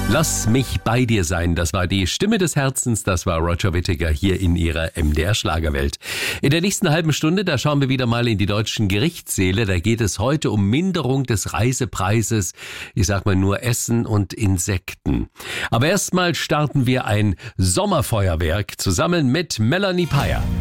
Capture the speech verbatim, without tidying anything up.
Lass mich bei dir sein, das war die Stimme des Herzens, das war Roger Whittaker hier in ihrer M D R-Schlagerwelt. In der nächsten halben Stunde, da schauen wir wieder mal in die deutschen Gerichtssäle, da geht es heute um Minderung des Reisepreises, ich sag mal nur Essen und Insekten. Aber erstmal starten wir ein Sommerfeuerwerk zusammen mit Melanie Peyer.